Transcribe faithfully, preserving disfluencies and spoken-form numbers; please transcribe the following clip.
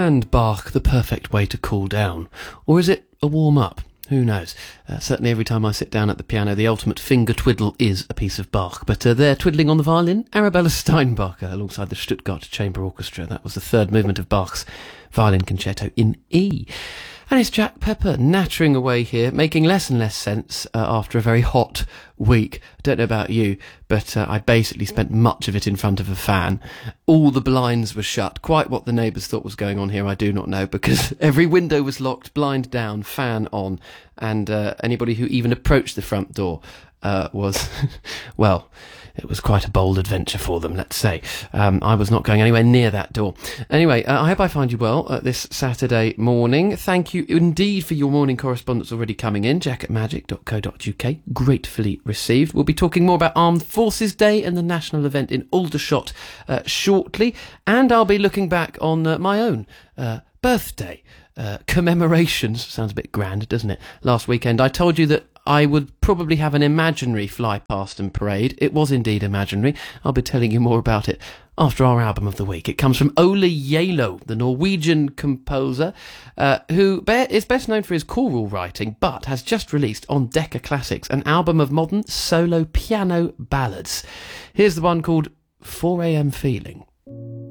and Bach the perfect way to cool down? Or is it a warm-up? Who knows? Uh, certainly every time I sit down at the piano, the ultimate finger twiddle is a piece of Bach. But uh, there, twiddling on the violin, Arabella Steinbacher, alongside the Stuttgart Chamber Orchestra. That was the third movement of Bach's Violin Concerto in E. And it's Jack Pepper nattering away here, making less and less sense uh, after a very hot week. I don't know about you, but uh, I basically spent much of it in front of a fan. All the blinds were shut. Quite what the neighbours thought was going on here, I do not know, because every window was locked, blind down, fan on, and uh, anybody who even approached the front door uh, was, well... It was quite a bold adventure for them, let's say. Um, I was not going anywhere near that door. Anyway, uh, I hope I find you well uh, this Saturday morning. Thank you indeed for your morning correspondence already coming in. jack at magic dot co dot uk. Gratefully received. We'll be talking more about Armed Forces Day and the national event in Aldershot uh, shortly. And I'll be looking back on uh, my own uh, birthday uh, commemorations. Sounds a bit grand, doesn't it? Last weekend I told you that I would probably have an imaginary fly past and parade. It was indeed imaginary. I'll be telling you more about it after our album of the week. It comes from Ole Yalo, the Norwegian composer, uh, who be- is best known for his choral writing, but has just released on Decca Classics an album of modern solo piano ballads. Here's the one called four a.m. Feeling.